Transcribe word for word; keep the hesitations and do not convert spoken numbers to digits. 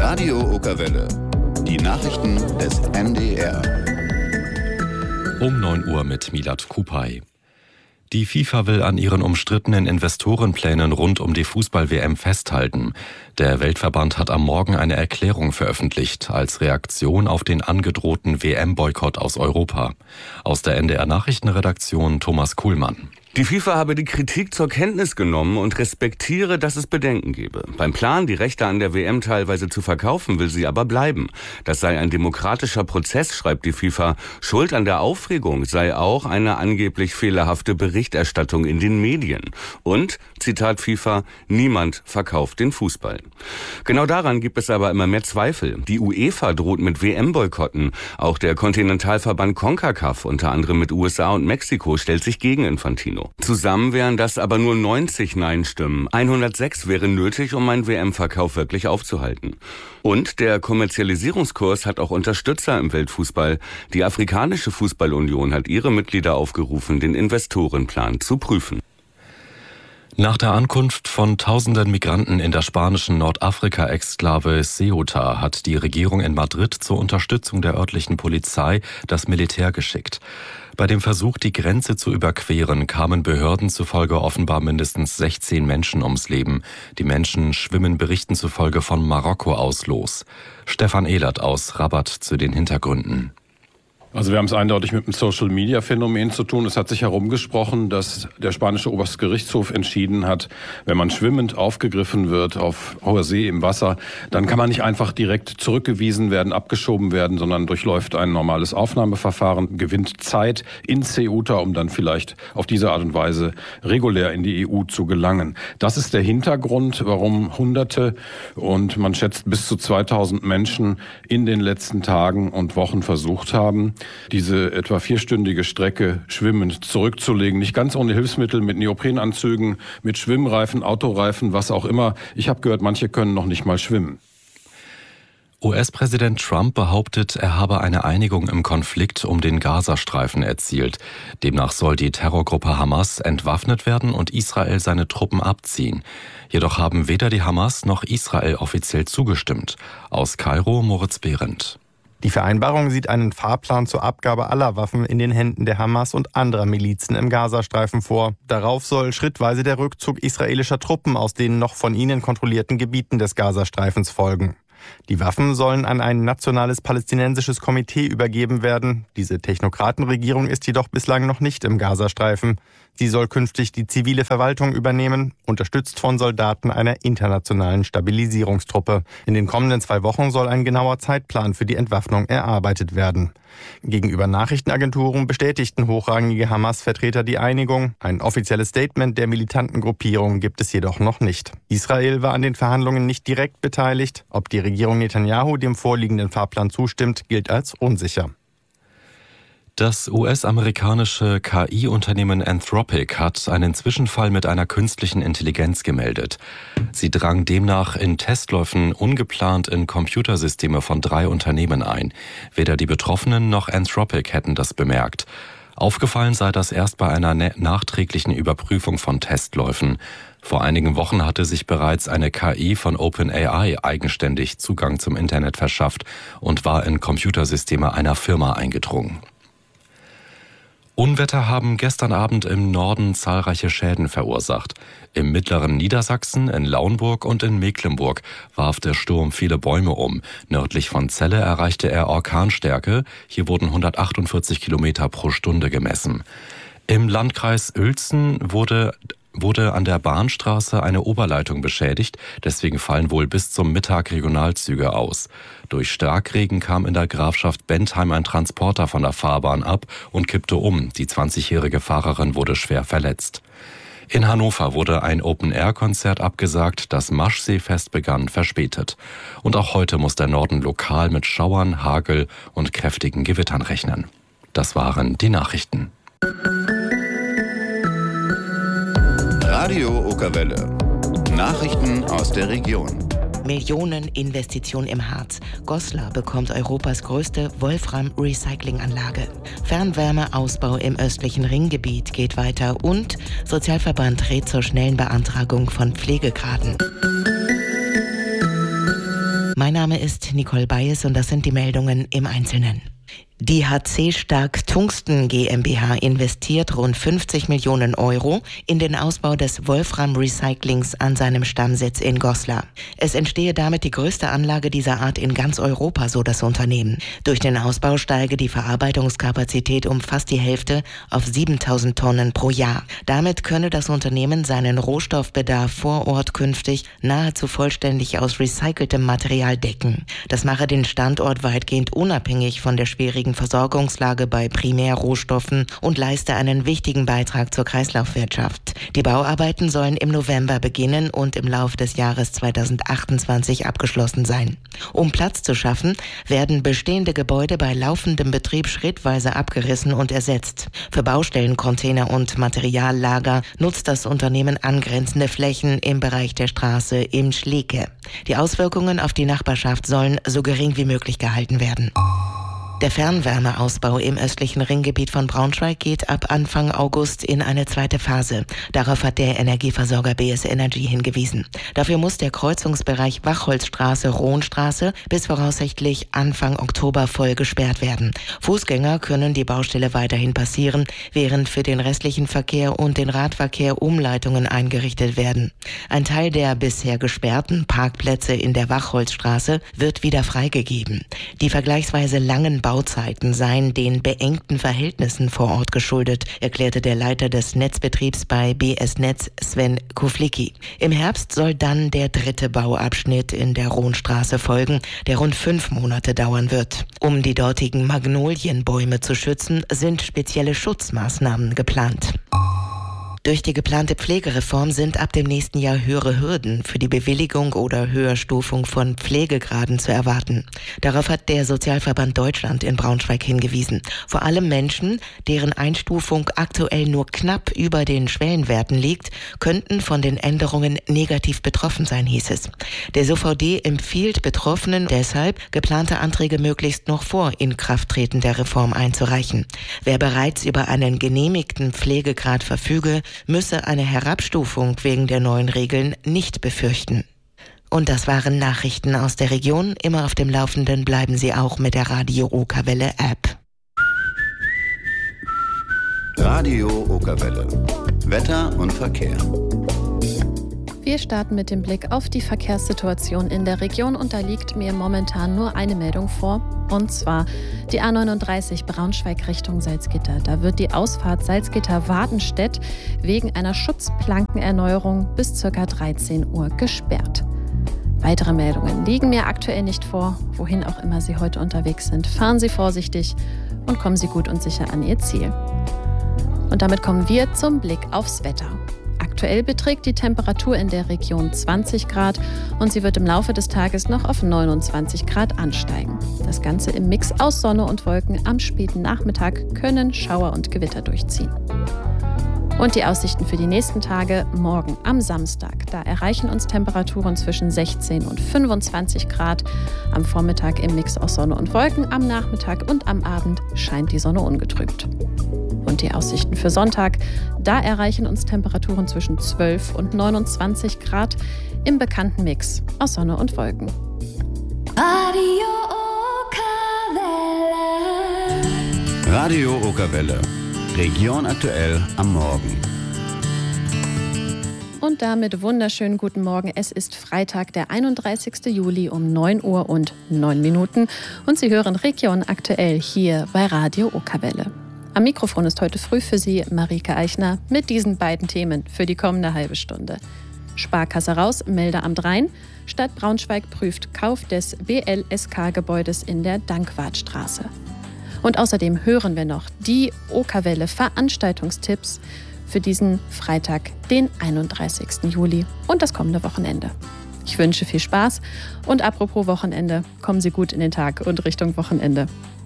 Radio Okerwelle. Die Nachrichten des M D R. Um neun Uhr mit Milad Kupay. Die FIFA will an ihren umstrittenen Investorenplänen rund um die Fußball-W M festhalten. Der Weltverband hat am Morgen eine Erklärung veröffentlicht als Reaktion auf den angedrohten W M-Boykott aus Europa. Aus der N D R-Nachrichtenredaktion Thomas Kuhlmann. Die FIFA habe die Kritik zur Kenntnis genommen und respektiere, dass es Bedenken gebe. Beim Plan, die Rechte an der W M teilweise zu verkaufen, will sie aber bleiben. Das sei ein demokratischer Prozess, schreibt die FIFA. Schuld an der Aufregung sei auch eine angeblich fehlerhafte Berichterstattung in den Medien. Und, Zitat FIFA, niemand verkauft den Fußball. Genau daran gibt es aber immer mehr Zweifel. Die UEFA droht mit W M-Boykotten. Auch der Kontinentalverband CONCACAF, unter anderem mit U S A und Mexiko, stellt sich gegen Infantino. Zusammen wären das aber nur neunzig Nein-Stimmen. hundertsechs wäre nötig, um einen W M-Verkauf wirklich aufzuhalten. Und der Kommerzialisierungskurs hat auch Unterstützer im Weltfußball. Die Afrikanische Fußballunion hat ihre Mitglieder aufgerufen, den Investorenplan zu prüfen. Nach der Ankunft von tausenden Migranten in der spanischen Nordafrika-Exklave Ceuta hat die Regierung in Madrid zur Unterstützung der örtlichen Polizei das Militär geschickt. Bei dem Versuch, die Grenze zu überqueren, kamen Behörden zufolge offenbar mindestens sechzehn Menschen ums Leben. Die Menschen schwimmen Berichten zufolge von Marokko aus los. Stefan Ehlert aus Rabat zu den Hintergründen. Also wir haben es eindeutig mit einem Social-Media-Phänomen zu tun. Es hat sich herumgesprochen, dass der spanische Obergerichtshof entschieden hat, wenn man schwimmend aufgegriffen wird auf hoher See im Wasser, dann kann man nicht einfach direkt zurückgewiesen werden, abgeschoben werden, sondern durchläuft ein normales Aufnahmeverfahren, gewinnt Zeit in Ceuta, um dann vielleicht auf diese Art und Weise regulär in die E U zu gelangen. Das ist der Hintergrund, warum Hunderte und man schätzt bis zu zweitausend Menschen in den letzten Tagen und Wochen versucht haben, diese etwa vierstündige Strecke schwimmend zurückzulegen. Nicht ganz ohne Hilfsmittel, mit Neoprenanzügen, mit Schwimmreifen, Autoreifen, was auch immer. Ich habe gehört, manche können noch nicht mal schwimmen. U S-Präsident Trump behauptet, er habe eine Einigung im Konflikt um den Gazastreifen erzielt. Demnach soll die Terrorgruppe Hamas entwaffnet werden und Israel seine Truppen abziehen. Jedoch haben weder die Hamas noch Israel offiziell zugestimmt. Aus Kairo Moritz Behrendt. Die Vereinbarung sieht einen Fahrplan zur Abgabe aller Waffen in den Händen der Hamas und anderer Milizen im Gazastreifen vor. Darauf soll schrittweise der Rückzug israelischer Truppen aus den noch von ihnen kontrollierten Gebieten des Gazastreifens folgen. Die Waffen sollen an ein nationales palästinensisches Komitee übergeben werden. Diese Technokratenregierung ist jedoch bislang noch nicht im Gazastreifen. Sie soll künftig die zivile Verwaltung übernehmen, unterstützt von Soldaten einer internationalen Stabilisierungstruppe. In den kommenden zwei Wochen soll ein genauer Zeitplan für die Entwaffnung erarbeitet werden. Gegenüber Nachrichtenagenturen bestätigten hochrangige Hamas-Vertreter die Einigung. Ein offizielles Statement der militanten Gruppierung gibt es jedoch noch nicht. Israel war an den Verhandlungen nicht direkt beteiligt. Ob die Regierung Netanyahu dem vorliegenden Fahrplan zustimmt, gilt als unsicher. Das U S-amerikanische K I-Unternehmen Anthropic hat einen Zwischenfall mit einer künstlichen Intelligenz gemeldet. Sie drang demnach in Testläufen ungeplant in Computersysteme von drei Unternehmen ein. Weder die Betroffenen noch Anthropic hätten das bemerkt. Aufgefallen sei das erst bei einer nachträglichen Überprüfung von Testläufen. Vor einigen Wochen hatte sich bereits eine K I von OpenAI eigenständig Zugang zum Internet verschafft und war in Computersysteme einer Firma eingedrungen. Unwetter haben gestern Abend im Norden zahlreiche Schäden verursacht. Im mittleren Niedersachsen, in Lauenburg und in Mecklenburg warf der Sturm viele Bäume um. Nördlich von Celle erreichte er Orkanstärke. Hier wurden hundertachtundvierzig Kilometer pro Stunde gemessen. Im Landkreis Uelzen wurde wurde an der Bahnstraße eine Oberleitung beschädigt, deswegen fallen wohl bis zum Mittag Regionalzüge aus. Durch Starkregen kam in der Grafschaft Bentheim ein Transporter von der Fahrbahn ab und kippte um. Die zwanzigjährige Fahrerin wurde schwer verletzt. In Hannover wurde ein Open-Air-Konzert abgesagt, das Maschseefest begann verspätet. Und auch heute muss der Norden lokal mit Schauern, Hagel und kräftigen Gewittern rechnen. Das waren die Nachrichten. Radio Okerwelle. Nachrichten aus der Region. Millioneninvestition im Harz. Goslar bekommt Europas größte Wolfram-Recyclinganlage. Fernwärmeausbau im östlichen Ringgebiet geht weiter und Sozialverband rät zur schnellen Beantragung von Pflegegraden. Mein Name ist Nicole Bayes und das sind die Meldungen im Einzelnen. Die H C Stark Tungsten GmbH investiert rund fünfzig Millionen Euro in den Ausbau des Wolfram-Recyclings an seinem Stammsitz in Goslar. Es entstehe damit die größte Anlage dieser Art in ganz Europa, so das Unternehmen. Durch den Ausbau steige die Verarbeitungskapazität um fast die Hälfte auf siebentausend Tonnen pro Jahr. Damit könne das Unternehmen seinen Rohstoffbedarf vor Ort künftig nahezu vollständig aus recyceltem Material decken. Das mache den Standort weitgehend unabhängig von der schwierigen Versorgungslage bei Primärrohstoffen und leiste einen wichtigen Beitrag zur Kreislaufwirtschaft. Die Bauarbeiten sollen im November beginnen und im Laufe des Jahres zweitausendachtundzwanzig abgeschlossen sein. Um Platz zu schaffen, werden bestehende Gebäude bei laufendem Betrieb schrittweise abgerissen und ersetzt. Für Baustellen, Container und Materiallager nutzt das Unternehmen angrenzende Flächen im Bereich der Straße im Schlieke. Die Auswirkungen auf die Nachbarschaft sollen so gering wie möglich gehalten werden. Der Fernwärmeausbau im östlichen Ringgebiet von Braunschweig geht ab Anfang August in eine zweite Phase. Darauf hat der Energieversorger B S Energy hingewiesen. Dafür muss der Kreuzungsbereich Wachholzstraße-Rohnstraße bis voraussichtlich Anfang Oktober voll gesperrt werden. Fußgänger können die Baustelle weiterhin passieren, während für den restlichen Verkehr und den Radverkehr Umleitungen eingerichtet werden. Ein Teil der bisher gesperrten Parkplätze in der Wachholzstraße wird wieder freigegeben. Die vergleichsweise langen Bauzeiten seien den beengten Verhältnissen vor Ort geschuldet, erklärte der Leiter des Netzbetriebs bei B S Netz, Sven Kuflicki. Im Herbst soll dann der dritte Bauabschnitt in der Rohnstraße folgen, der rund fünf Monate dauern wird. Um die dortigen Magnolienbäume zu schützen, sind spezielle Schutzmaßnahmen geplant. Durch die geplante Pflegereform sind ab dem nächsten Jahr höhere Hürden für die Bewilligung oder Höherstufung von Pflegegraden zu erwarten. Darauf hat der Sozialverband Deutschland in Braunschweig hingewiesen. Vor allem Menschen, deren Einstufung aktuell nur knapp über den Schwellenwerten liegt, könnten von den Änderungen negativ betroffen sein, hieß es. Der S O V D empfiehlt Betroffenen deshalb, geplante Anträge möglichst noch vor Inkrafttreten der Reform einzureichen. Wer bereits über einen genehmigten Pflegegrad verfüge, müsse eine Herabstufung wegen der neuen Regeln nicht befürchten. Und das waren Nachrichten aus der Region. Immer auf dem Laufenden bleiben Sie auch mit der Radio Okerwelle App. Radio Okerwelle. Wetter und Verkehr. Wir starten mit dem Blick auf die Verkehrssituation in der Region und da liegt mir momentan nur eine Meldung vor, und zwar die A neununddreißig Braunschweig Richtung Salzgitter. Da wird die Ausfahrt Salzgitter-Wadenstedt wegen einer Schutzplankenerneuerung bis ca. dreizehn Uhr gesperrt. Weitere Meldungen liegen mir aktuell nicht vor. Wohin auch immer Sie heute unterwegs sind, fahren Sie vorsichtig und kommen Sie gut und sicher an Ihr Ziel. Und damit kommen wir zum Blick aufs Wetter. Aktuell beträgt die Temperatur in der Region zwanzig Grad und sie wird im Laufe des Tages noch auf neunundzwanzig Grad ansteigen. Das Ganze im Mix aus Sonne und Wolken. Am späten Nachmittag können Schauer und Gewitter durchziehen. Und die Aussichten für die nächsten Tage: morgen am Samstag. Da erreichen uns Temperaturen zwischen sechzehn und fünfundzwanzig Grad. Am Vormittag im Mix aus Sonne und Wolken. Am Nachmittag und am Abend scheint die Sonne ungetrübt. Und die Aussichten für Sonntag: da erreichen uns Temperaturen zwischen zwölf und neunundzwanzig Grad im bekannten Mix aus Sonne und Wolken. Radio Okerwelle. Radio Okerwelle. Region aktuell am Morgen. Und damit wunderschönen guten Morgen. Es ist Freitag, der einunddreißigsten Juli um neun Uhr und neun Minuten. Und Sie hören Region aktuell hier bei Radio Okerwelle. Am Mikrofon ist heute früh für Sie Marike Eichner mit diesen beiden Themen für die kommende halbe Stunde. Sparkasse raus, Meldeamt rein. Stadt Braunschweig prüft Kauf des B L S K-Gebäudes in der Dankwartstraße. Und außerdem hören wir noch die Okerwelle Veranstaltungstipps für diesen Freitag, den einunddreißigsten Juli und das kommende Wochenende. Ich wünsche viel Spaß und apropos Wochenende, kommen Sie gut in den Tag und Richtung Wochenende.